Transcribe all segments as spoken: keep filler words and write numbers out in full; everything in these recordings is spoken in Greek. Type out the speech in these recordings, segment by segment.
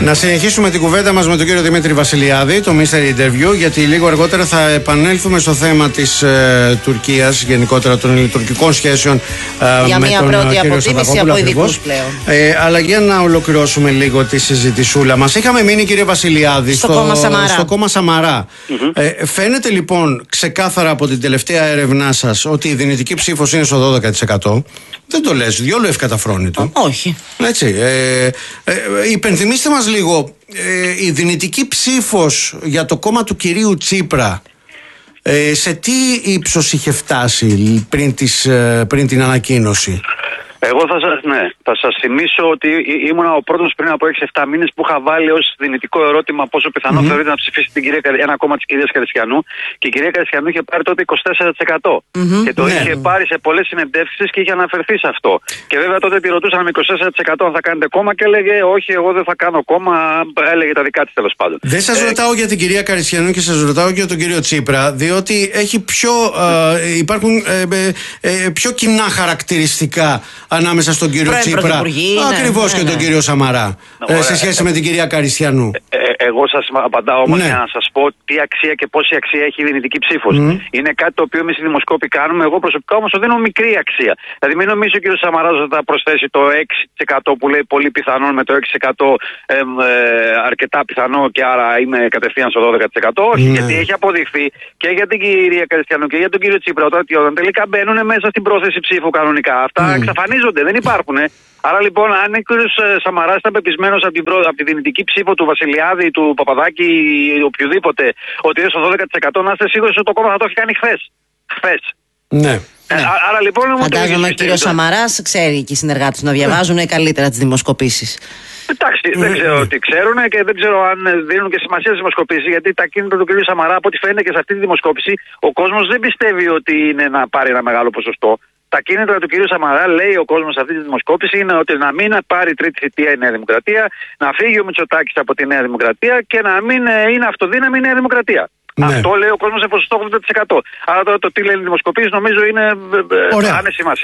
Να συνεχίσουμε την κουβέντα μας με τον κύριο Δημήτρη Βασιλιάδη, το Mystery Interview, γιατί λίγο αργότερα θα επανέλθουμε στο θέμα της ε, Τουρκίας, γενικότερα των τουρκικών σχέσεων ε, για με μια τον πρώτη κύριο αποτίμηση από ειδικούς πλέον. Ε, αλλά για να ολοκληρώσουμε λίγο τη συζητησούλα μας. Είχαμε μείνει, κύριε Βασιλιάδη, στο, στο, κόμμα Σαμαρά. στο κόμμα Σαμαρά. Mm-hmm. Ε, φαίνεται λοιπόν ξεκάθαρα από την τελευταία έρευνά σας ότι η δυνητική ψήφος είναι στο δώδεκα τοις εκατό. Δεν το λες, διόλου ευκαταφρόνητο. Όχι. Έτσι. Ε, ε, υπενθυμίστε μας λίγο, ε, η δυνητική ψήφος για το κόμμα του κυρίου Τσίπρα, ε, σε τι ύψος είχε φτάσει πριν, τις, ε, πριν την ανακοίνωση? Εγώ θα σας, ναι, θα σας θυμίσω ότι ήμουνα ο πρώτος πριν από έξι εφτά μήνες που είχα βάλει ως δυνητικό ερώτημα πόσο πιθανό mm-hmm. θεωρείται να ψηφίσει την κυρία, ένα κόμμα της κυρίας Καριστιανού, και η κυρία Καριστιανού είχε πάρει τότε είκοσι τέσσερα τοις εκατό. Mm-hmm. Και το ναι. είχε πάρει σε πολλές συνεντεύξεις και είχε αναφερθεί σε αυτό. Και βέβαια τότε τη ρωτούσαν με είκοσι τέσσερα τοις εκατό αν θα κάνετε κόμμα και έλεγε όχι, εγώ δεν θα κάνω κόμμα, έλεγε τα δικά της τέλος πάντων. Δεν σας ε... ρωτάω για την κυρία Καριστιανού και σας ρωτάω και για τον κύριο Τσίπρα, διότι έχει πιο, ε, υπάρχουν ε, ε, ε, πιο κοινά χαρακτηριστικά ανάμεσα στον κύριο Πρώην Τσίπρα, ακριβώς ναι, ναι, και ναι. τον κύριο Σαμαρά, ναι, ε, σε σχέση ε, με την κυρία Καριστιανού. Ε, ε, εγώ σας απαντάω όμως ναι. για να σας πω τι αξία και πόση αξία έχει η δυνητική ψήφος. Mm. Είναι κάτι το οποίο εμείς οι δημοσκόποι κάνουμε. Εγώ προσωπικά όμως το δίνω μικρή αξία. Δηλαδή, μην νομίζει ο κύριος Σαμαράς ότι θα προσθέσει το έξι τοις εκατό που λέει πολύ πιθανόν με το έξι τοις εκατό ε, ε, αρκετά πιθανό και άρα είμαι κατευθείαν στο δώδεκα τοις εκατό. Όχι, mm. γιατί έχει αποδειχθεί και για την κυρία Καριστιανού και για τον κύριο Τσίπρα ότι όταν τελικά μπαίνουν μέσα στην πρόθεση ψήφου κανονικά, αυτά mm. εξαφανίζονται, δεν υπάρχουν. Άρα λοιπόν, αν ο κ. Σαμαράς ήταν πεπισμένος από την, προ... από τη δυνητική ψήφο του Βασιλιάδη, του Παπαδάκη ή οποιοδήποτε, ότι είναι στο δώδεκα τοις εκατό, να είστε σίγουροι ότι το κόμμα θα το έχει κάνει χθες. Χθες. Ναι. Ε, ναι. Άρα λοιπόν. Φαντάζομαι ο κ. Σαμαράς ξέρει και οι συνεργάτες να διαβάζουν ναι. καλύτερα τις δημοσκοπήσεις. Εντάξει, δεν ξέρω τι ξέρουν και δεν ξέρω αν δίνουν και σημασία στις δημοσκοπήσεις, γιατί τα κίνητρα του κ. Σαμαρά, από ό,τι φαίνεται και σε αυτή τη δημοσκόπηση, ο κόσμος δεν πιστεύει ότι είναι να πάρει ένα μεγάλο ποσοστό. Τα κίνητρα του κ. Σαμαρά, λέει ο κόσμος σε αυτή τη δημοσκόπηση, είναι ότι να μην πάρει τρίτη θητεία η Νέα Δημοκρατία, να φύγει ο Μητσοτάκης από τη Νέα Δημοκρατία και να μην είναι αυτοδύναμη η Νέα Δημοκρατία. Ναι. Αυτό λέει ο κόσμος σε ποσοστό ογδόντα τοις εκατό. Άρα το, το τι λένε οι δημοσκοπήσεις νομίζω είναι άνε σημασία.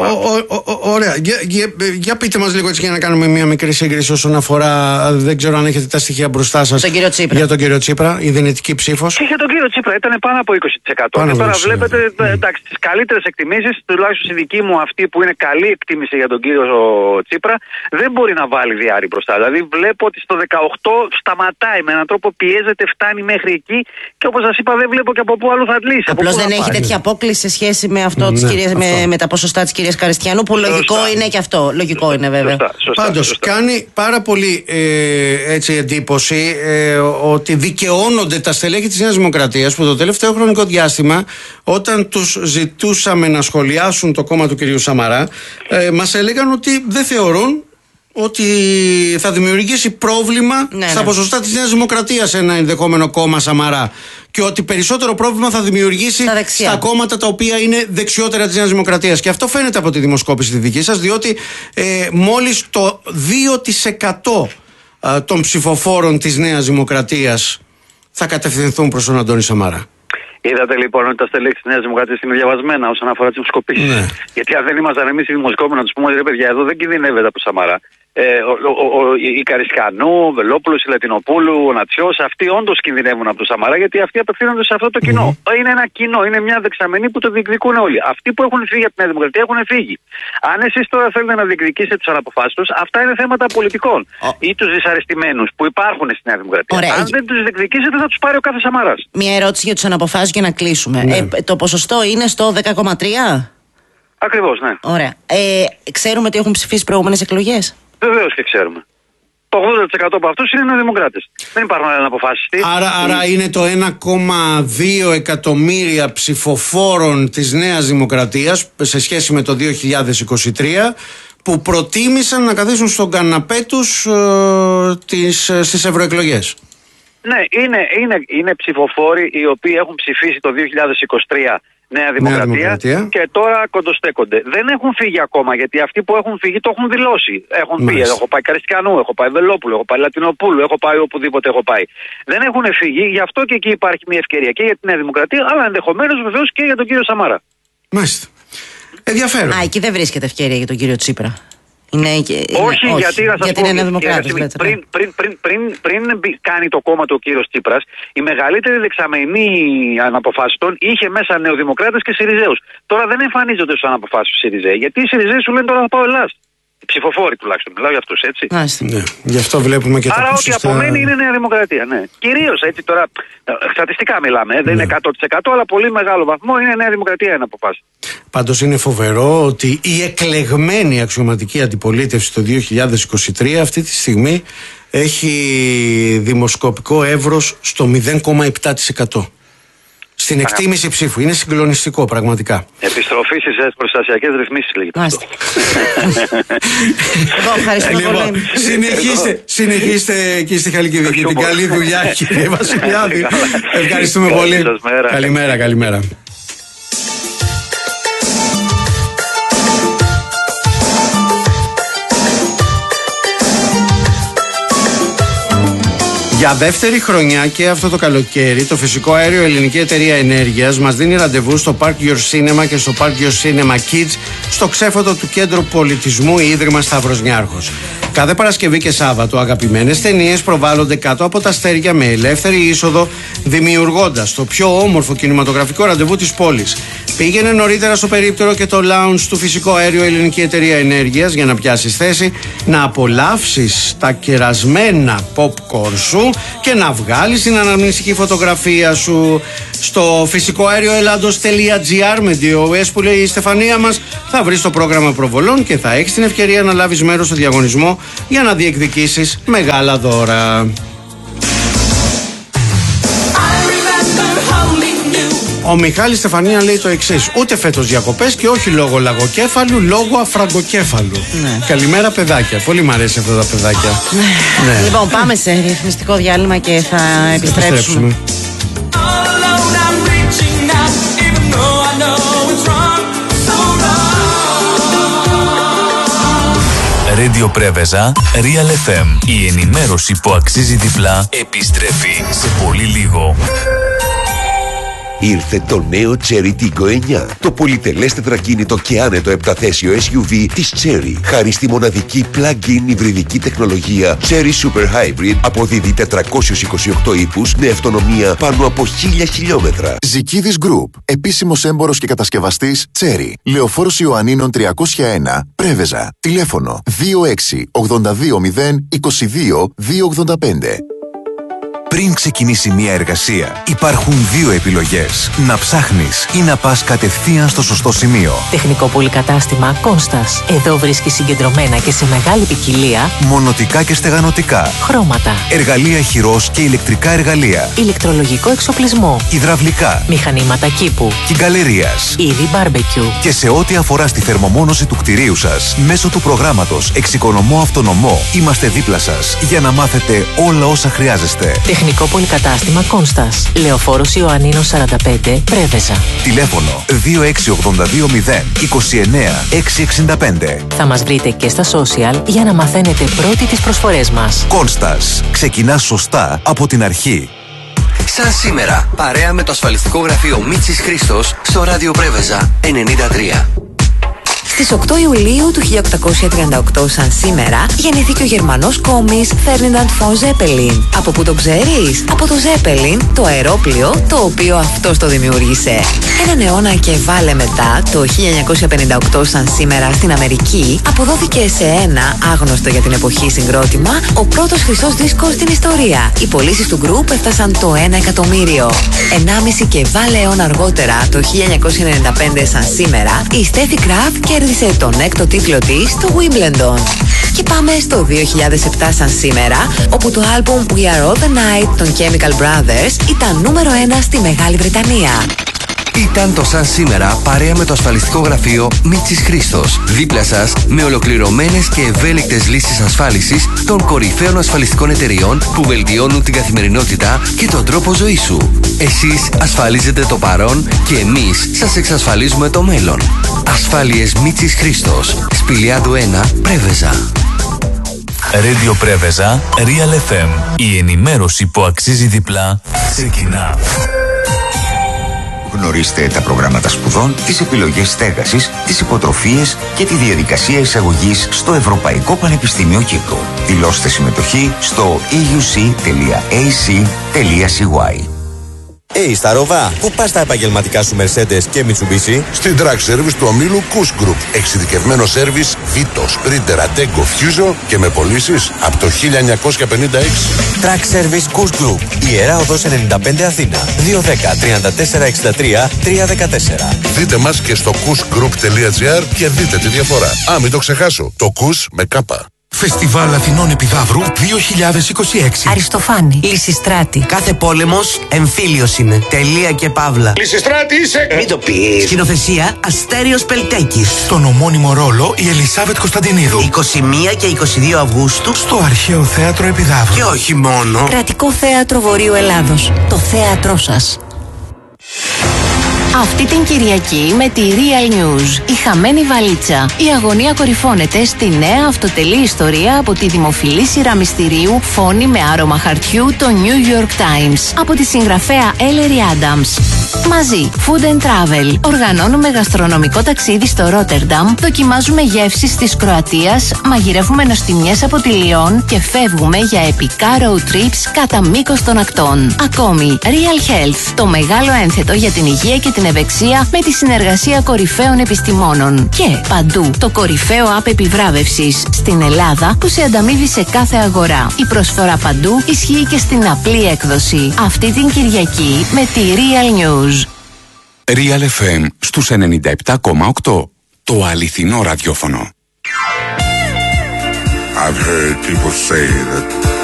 Ωραία. Για, για, για πείτε μας λίγο έτσι για να κάνουμε μια μικρή σύγκριση όσον αφορά, δεν ξέρω αν έχετε τα στοιχεία μπροστά σας, τον κύριο Τσίπρα. Για τον κύριο Τσίπρα, η δυνητική ψήφος. Και για τον κύριο Τσίπρα ήταν πάνω από είκοσι τοις εκατό. Και τώρα βλέπετε mm. εντάξει, τις καλύτερες εκτιμήσεις, τουλάχιστον στη δική μου αυτή που είναι καλή εκτίμηση για τον κύριο Τσίπρα, δεν μπορεί να βάλει διάρρη μπροστά. Δηλαδή βλέπω ότι στο δεκαοκτώ σταματάει με έναν τρόπο, πιέζεται, φτάνει μέχρι εκεί. Και όπως σας είπα, δεν βλέπω και από πού άλλο θα αντλήσει. Απλώς δεν έχει τέτοια απόκληση σε σχέση με, αυτό, ναι, της κυρίας, αυτό. Με, με τα ποσοστά της κυρίας Καριστιανού, που σωστά. Λογικό είναι και αυτό. Λογικό σωστά. Είναι βέβαια. Σωστά, σωστά, Πάντως, σωστά. κάνει πάρα πολύ ε, έτσι, εντύπωση ε, ότι δικαιώνονται τα στελέχη της Νέας Δημοκρατίας που το τελευταίο χρονικό διάστημα, όταν τους ζητούσαμε να σχολιάσουν το κόμμα του κυρίου Σαμαρά, ε, μας έλεγαν ότι δεν θεωρούν ότι θα δημιουργήσει πρόβλημα ναι, στα ναι. ποσοστά της Νέας Δημοκρατίας ένα ενδεχόμενο κόμμα Σαμαρά, και ότι περισσότερο πρόβλημα θα δημιουργήσει στα, στα κόμματα τα οποία είναι δεξιότερα της Νέας Δημοκρατίας. Και αυτό φαίνεται από τη δημοσκόπηση τη δική σας, διότι ε, μόλις το δύο τοις εκατό ε, των ψηφοφόρων της Νέας Δημοκρατίας θα κατευθυνθούν προς τον Αντώνη Σαμαρά. Είδατε λοιπόν ότι τα στελέχη της Νέας Δημοκρατίας είναι διαβασμένα όσον αφορά τις δημοσκοπήσεις. Ναι. Γιατί αν δεν ήμασταν εμείς οι δημοσκόποι να τους πούμε ότι ρε παιδιά, εδώ δεν κινδυνεύεται από το Σαμαρά. Ε, ο, ο, ο, η Καριστιανού, ο Βελόπουλος, η Λατινοπούλου, ο Νατσιός, αυτοί όντως κινδυνεύουν από το Σαμαρά, γιατί αυτοί απευθύνονται σε αυτό το κοινό. Mm-hmm. Είναι ένα κοινό, είναι μια δεξαμενή που το διεκδικούν όλοι. Αυτοί που έχουν φύγει από τη Νέα Δημοκρατία έχουν φύγει. Αν εσείς τώρα θέλετε να διεκδικήσετε τις αναποφάσεις τους, αυτά είναι θέματα πολιτικών. Oh. Ή τους δυσαρεστημένους που υπάρχουν στη Νέα Δημοκρατία. Ωραία. Αν δεν τους διεκδικήσετε, θα τους πάρει ο κάθε Σαμαράς. Μια ερώτηση για τους αναποφάσεις και να κλείσουμε. Ναι. Ε, το ποσοστό είναι στο δέκα κόμμα τρία. Ακριβώς, ναι. Ωραία. Ε, ξέρουμε ότι έχουν ψηφίσει προηγούμενες εκλογές. Βεβαίως και ξέρουμε. Το ογδόντα τοις εκατό από αυτούς είναι νεοδημοκράτες. Δεν υπάρχουν άλλοι να αποφασιστεί. Άρα, άρα είναι το ένα κόμμα δύο εκατομμύρια ψηφοφόρων της Νέας Δημοκρατίας σε σχέση με το δύο χιλιάδες είκοσι τρία που προτίμησαν να καθίσουν στον καναπέ τους ε, τις, ε, στις ευρωεκλογές. Ναι, είναι, είναι, είναι ψηφοφόροι οι οποίοι έχουν ψηφίσει το δύο χιλιάδες είκοσι τρία Νέα Δημοκρατία, Νέα Δημοκρατία και τώρα κοντοστέκονται. Δεν έχουν φύγει ακόμα, γιατί αυτοί που έχουν φύγει το έχουν δηλώσει. Έχουν πει: έχω πάει Καριστιανού, έχω πάει Βελόπουλο, έχω πάει Λατινοπούλου, έχω πάει οπουδήποτε έχω πάει. Δεν έχουν φύγει, γι' αυτό και εκεί υπάρχει μια ευκαιρία και για τη Νέα Δημοκρατία, αλλά ενδεχομένως βεβαίως και για τον κύριο Σαμαρά. Μάλιστα. Ενδιαφέρον. Α, εκεί δεν βρίσκεται ευκαιρία για τον κύριο Τσίπρα. Είναι, όχι, όχι, γιατί να σας γιατί πω, είναι δημοκράτης. πριν, πριν, πριν, πριν, πριν, πριν κάνει το κόμμα του ο κύριος Τσίπρας, η μεγαλύτερη δεξαμενή αναποφάσιστων είχε μέσα νεοδημοκράτες και Συριζέους. Τώρα δεν εμφανίζονται στους αναποφάσεις του Συριζέοι, γιατί οι Συριζέοι σου λένε τώρα θα πάω Ελλάς. Οι ψηφοφόροι τουλάχιστον, μιλάω για αυτούς, έτσι. Ναι, γι' αυτό βλέπουμε και άρα τα ποσοστά. Άρα ό,τι απομένει είναι Νέα Δημοκρατία, ναι. Κυρίως έτσι τώρα, στατιστικά μιλάμε, ε, δεν ναι. είναι εκατό τοις εκατό, αλλά πολύ μεγάλο βαθμό είναι Νέα Δημοκρατία ένα αποφάση. Πάντως είναι φοβερό ότι η εκλεγμένη αξιωματική αντιπολίτευση το δύο χιλιάδες είκοσι τρία αυτή τη στιγμή έχει δημοσκοπικό εύρος στο μηδέν κόμμα επτά τοις εκατό. Στην εκτίμηση ψήφου. Είναι συγκλονιστικό πραγματικά. Επιστροφή στις προστασιακές ρυθμίσεις λέγεται αυτό. Εγώ ευχαριστώ πολύ. Συνεχίστε, συνεχίστε και στη Χαλκιδική. Την καλή δουλειά κύριε Βασιλιάδη. Ευχαριστούμε πολύ. Καλημέρα, καλημέρα. Για δεύτερη χρονιά και αυτό το καλοκαίρι, το Φυσικό Αέριο Ελληνική Εταιρεία Ενέργειας μας δίνει ραντεβού στο Park Your Cinema και στο Park Your Cinema Kids στο ξέφωτο του Κέντρου Πολιτισμού Ίδρυμα Σταύρος Νιάρχος. Κάθε Παρασκευή και Σάββατο αγαπημένες ταινίες προβάλλονται κάτω από τα αστέρια με ελεύθερη είσοδο, δημιουργώντας το πιο όμορφο κινηματογραφικό ραντεβού της πόλης. Πήγαινε νωρίτερα στο περίπτερο και το lounge του Φυσικό Αέριο Ελληνική Εταιρεία Ενέργειας για να πιάσεις θέση, να απολαύσεις τα κερασμένα popcorn σου και να βγάλεις την αναμνηστική φωτογραφία σου. Στο φυσικό αέριο ελλάδος τελεία τζι άρ με δύο ες που λέει η Στεφανία μας θα βρεις το πρόγραμμα προβολών και θα έχεις την ευκαιρία να λάβεις μέρος στο διαγωνισμό για να διεκδικήσεις μεγάλα δώρα. Ο Μιχάλης Στεφανία λέει το εξής: ούτε φέτος διακοπές και όχι λόγω λαγοκέφαλου, λόγω αφραγκοκέφαλου. Ναι. Καλημέρα, παιδάκια. Πολύ μου αρέσει αυτά τα παιδάκια. Ναι. Ναι. Λοιπόν, πάμε σε ρυθμιστικό διάλειμμα και θα επιστρέψουμε. Radio Πρέβεζα, Real εφ εμ. Η ενημέρωση που αξίζει διπλά επιστρέφει σε πολύ λίγο. Ήρθε το νέο Chery Tiggo εννιά, το πολυτελές τετρακίνητο και άνετο επταθέσιο ες γιου βι της Chery. Χάρη στη μοναδική plug-in υβριδική τεχνολογία Chery Super Hybrid, αποδίδει τετρακόσιους είκοσι οκτώ ύπους με αυτονομία πάνω από χίλια χιλιόμετρα. Ζικίδης Group, επίσημος έμπορος και κατασκευαστής Chery. Λεωφόρος Ιωαννίνων τριακόσια ένα, Πρέβεζα. Τηλέφωνο δύο έξι ογδόντα δύο μηδέν είκοσι δύο διακόσια ογδόντα πέντε. Πριν ξεκινήσει μια εργασία, υπάρχουν δύο επιλογές. Να ψάχνεις ή να πας κατευθείαν στο σωστό σημείο. Τεχνικό πολυκατάστημα Κόνστας. Εδώ βρίσκεις συγκεντρωμένα και σε μεγάλη ποικιλία μονοτικά και στεγανοτικά, χρώματα, εργαλεία χειρός και ηλεκτρικά εργαλεία, ηλεκτρολογικό εξοπλισμό, υδραυλικά, μηχανήματα κήπου, κυγκαλερίας, είδη μπάρμπεκιου. Και σε ό,τι αφορά στη θερμομόνωση του κτηρίου σας, μέσω του προγράμματος Εξοικονομώ Αυτονομό, είμαστε δίπλα σας για να μάθετε όλα όσα χρειάζεστε. Τεχνικό πολυκατάστημα Κόνστας. Λεωφόρος Ιωαννίνων σαράντα πέντε, Πρέβεζα. Τηλέφωνο δύο έξι ογδόντα δύο μηδέν είκοσι εννέα εξακόσια εξήντα πέντε. Θα μας βρείτε και στα social για να μαθαίνετε πρώτοι τις προσφορές μας. Κόνστας. Ξεκινά σωστά από την αρχή. Σαν σήμερα, παρέα με το ασφαλιστικό γραφείο Μίτσης Χρήστος στο ράδιο Πρέβεζα ενενήντα τρία. Στις οκτώ Ιουλίου του χίλια οκτακόσια τριάντα οκτώ, σαν σήμερα, γεννήθηκε ο Γερμανός κόμις Ferdinand von Zeppelin. Από πού το ξέρεις? Από το Zeppelin, το αερόπλιο, το οποίο αυτός το δημιούργησε. Έναν αιώνα και βάλε μετά, το χίλια εννιακόσια πενήντα οκτώ, σαν σήμερα, στην Αμερική, αποδόθηκε σε ένα, άγνωστο για την εποχή συγκρότημα, ο πρώτος χρυσός δίσκος στην ιστορία. Οι πωλήσεις του γκρουπ έφτασαν το ένα εκατομμύριο. Ενάμιση και βάλε αιώνα αργότερα, το χίλια εννιακόσια ενενήντα πέντε, σαν σήμερα, η Steffi Graf κέρδισε τον έκτο τίτλο της στο Wimbledon. Και πάμε στο δύο χιλιάδες επτά, σαν σήμερα, όπου το άλμπουμ We Are All The Night των Chemical Brothers ήταν νούμερο ένα στη Μεγάλη Βρετανία. Ήταν το σαν σήμερα παρέα με το ασφαλιστικό γραφείο Μίτσης Χρήστος. Δίπλα σας με ολοκληρωμένες και ευέλικτες λύσεις ασφάλισης των κορυφαίων ασφαλιστικών εταιριών που βελτιώνουν την καθημερινότητα και τον τρόπο ζωής σου. Εσείς ασφαλίζετε το παρόν και εμείς σας εξασφαλίζουμε το μέλλον. Ασφάλειες Μίτσης Χρήστος. Σπηλιάδου ένα, Πρέβεζα. Radio Πρέβεζα, Real εφ εμ. Η ενημέρωση που αξίζει διπλά ξεκινά. Γνωρίστε τα προγράμματα σπουδών, τις επιλογές στέγασης, τις υποτροφίες και τη διαδικασία εισαγωγής στο Ευρωπαϊκό Πανεπιστήμιο Κύπρου. Δηλώστε συμμετοχή στο e u c τελεία a c τελεία c y. Hey, Σταρόβα, πού πας τα επαγγελματικά σου Mercedes και Mitsubishi? Στην Track Service του ομίλου Kuss Group. Εξειδικευμένο σέρβις Vito, Sprinter, Ateco, Fuso και με πωλήσεις από το χίλια εννιακόσια πενήντα έξι. Track Service Kuss Group. Ιερά Οδός ενενήντα πέντε Αθήνα. δύο ένα μηδέν, τρία τέσσερα έξι τρία, τρία ένα τέσσερα. Δείτε μας και στο kussgroup τελεία gr και δείτε τη διαφορά. Α, μην το ξεχάσω. Το Kuss με κάπα. Φεστιβάλ Αθηνών Επιδαύρου δύο χιλιάδες είκοσι έξι. Αριστοφάνη, Λυσιστράτη. Κάθε πόλεμος εμφύλιος είναι. Τελεία και παύλα. Λυσιστράτη είσαι! Μην το πεις. Σκηνοθεσία Αστέριος Πελτέκης. Στον ομώνυμο ρόλο η Ελισάβετ Κωνσταντινίδου. είκοσι μία και είκοσι δύο Αυγούστου. Στο Αρχαίο Θέατρο Επιδαύρου. Και όχι μόνο. Κρατικό Θέατρο Βορείου Ελλάδος. Το θέατρό σας. Αυτή την Κυριακή με τη Real News, η χαμένη βαλίτσα. Η αγωνία κορυφώνεται στη νέα αυτοτελή ιστορία από τη δημοφιλή σειρά μυστηρίου Φόνη με άρωμα χαρτιού, το New York Times, από τη συγγραφέα Ellery Adams. Μαζί, Food and Travel. Οργανώνουμε γαστρονομικό ταξίδι στο Ρότερνταμ, δοκιμάζουμε γεύσεις της Κροατίας, μαγειρεύουμε νοστιμιές από τη Λιόν και φεύγουμε για επικά road trips κατά μήκος των ακτών. Ακόμη, Real Health, το μεγάλο ένθετο για την υγεία και την ευεξία με τη συνεργασία κορυφαίων επιστημόνων. Και παντού το κορυφαίο app επιβράβευσης στην Ελλάδα που σε ανταμείβει σε κάθε αγορά. Η προσφορά παντού ισχύει και στην απλή έκδοση. Αυτή την Κυριακή με τη Real News. Real εφ εμ στους ενενήντα επτά κόμμα οκτώ. Το αληθινό ραδιόφωνο. I've heard people say that